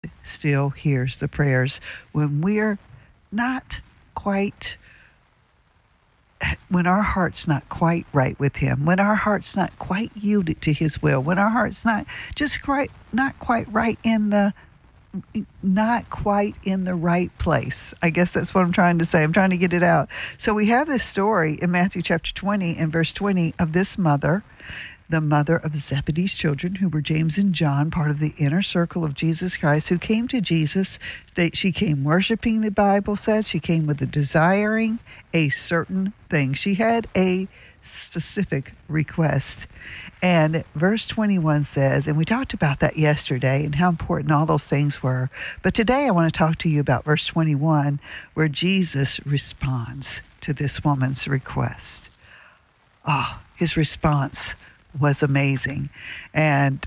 still hears the prayers when we're not quite, when our heart's not quite right with Him, when our heart's not quite yielded to His will, when our heart's not quite right in the not quite in the right place. I guess that's what I'm trying to say. I'm trying to get it out. So we have this story in Matthew chapter 20 and verse 20 of this mother, the mother of Zebedee's children, who were James and John, part of the inner circle of Jesus Christ, who came to Jesus. She came worshiping, the Bible says. She came with desiring a certain thing. She had a specific request. And verse 21 says, and we talked about that yesterday and how important all those things were. But today I want to talk to you about verse 21, where Jesus responds to this woman's request. His response was amazing. And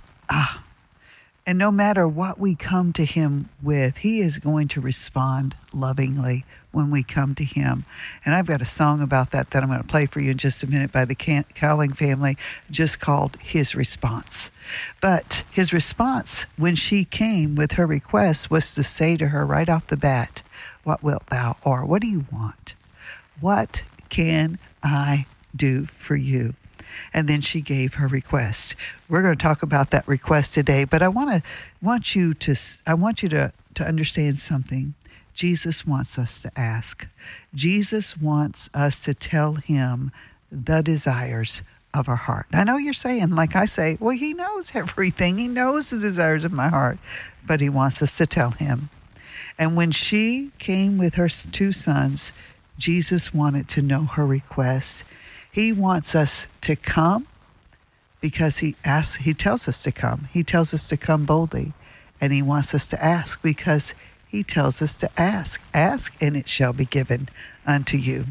no matter what we come to Him with, He is going to respond lovingly when we come to Him. And I've got a song about that I'm going to play for you in just a minute by the Cowling family, just called His Response. But His response when she came with her request was to say to her right off the bat, "What wilt thou?" or "What do you want? What can I do for you?" And then she gave her request. We're going to talk about that request today, but I want you to understand something. Jesus wants us to ask. Jesus wants us to tell Him the desires of our heart. I know you're saying, like I say, well, He knows everything. He knows the desires of my heart, but He wants us to tell Him. And when she came with her two sons, Jesus wanted to know her request. He wants us to come because He tells us to come. He tells us to come boldly. And He wants us to ask because He tells us to ask. Ask, and it shall be given unto you.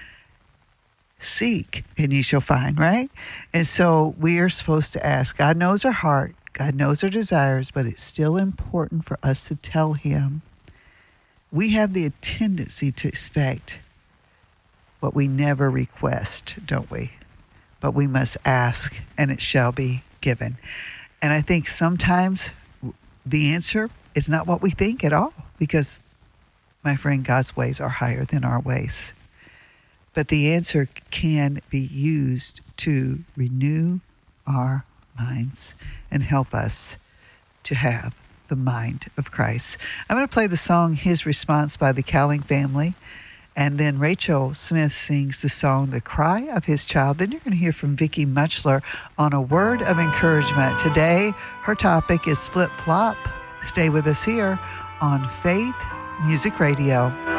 Seek, and ye shall find, right? And so we are supposed to ask. God knows our heart. God knows our desires, but it's still important for us to tell Him. We have the tendency to expect what we never request, don't we? But we must ask, and it shall be given. And I think sometimes the answer is not what we think at all, because, my friend, God's ways are higher than our ways. But the answer can be used to renew our minds and help us to have the mind of Christ. I'm going to play the song His Response by the Cowling family. And then Rachel Smith sings the song, The Cry of His Child. Then you're going to hear from Vicki Muchler on a word of encouragement. Today, her topic is flip-flop. Stay with us here on Faith Music Radio.